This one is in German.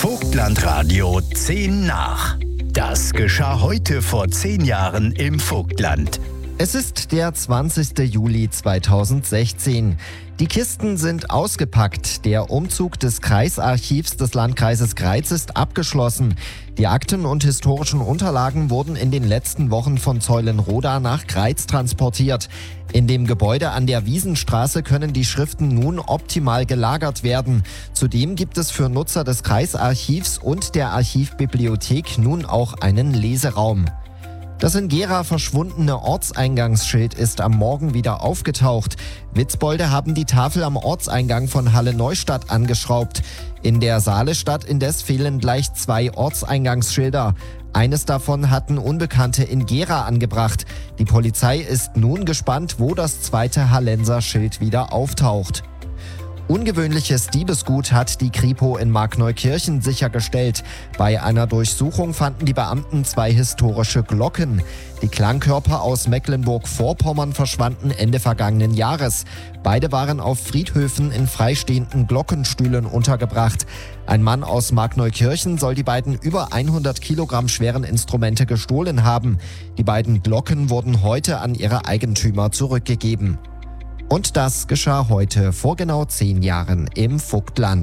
Vogtlandradio 10 nach. Das geschah heute vor 10 Jahren im Vogtland. Es ist der 20. Juli 2016. Die Kisten sind ausgepackt. Der Umzug des Kreisarchivs des Landkreises Greiz ist abgeschlossen. Die Akten und historischen Unterlagen wurden in den letzten Wochen von Zeulenroda nach Greiz transportiert. In dem Gebäude an der Wiesenstraße können die Schriften nun optimal gelagert werden. Zudem gibt es für Nutzer des Kreisarchivs und der Archivbibliothek nun auch einen Leseraum. Das in Gera verschwundene Ortseingangsschild ist am Morgen wieder aufgetaucht. Witzbolde haben die Tafel am Ortseingang von Halle Neustadt angeschraubt. In der Saalestadt indes fehlen gleich 2 Ortseingangsschilder. Eines davon hatten Unbekannte in Gera angebracht. Die Polizei ist nun gespannt, wo das zweite Hallenser Schild wieder auftaucht. Ungewöhnliches Diebesgut hat die Kripo in Markneukirchen sichergestellt. Bei einer Durchsuchung fanden die Beamten 2 historische Glocken. Die Klangkörper aus Mecklenburg-Vorpommern verschwanden Ende vergangenen Jahres. Beide waren auf Friedhöfen in freistehenden Glockenstühlen untergebracht. Ein Mann aus Markneukirchen soll die beiden über 100 Kilogramm schweren Instrumente gestohlen haben. Die beiden Glocken wurden heute an ihre Eigentümer zurückgegeben. Und das geschah heute vor genau 10 Jahren im Vogtland.